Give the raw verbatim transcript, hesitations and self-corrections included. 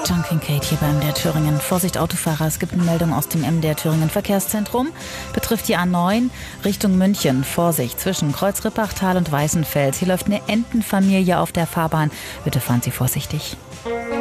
John Kincaid hier beim M D R Thüringen. Vorsicht Autofahrer, es gibt eine Meldung aus dem M D R Thüringen Verkehrszentrum. Betrifft die A neun Richtung München. Vorsicht zwischen Kreuz-Rippachtal und Weißenfels. Hier läuft eine Entenfamilie auf der Fahrbahn. Bitte fahren Sie vorsichtig.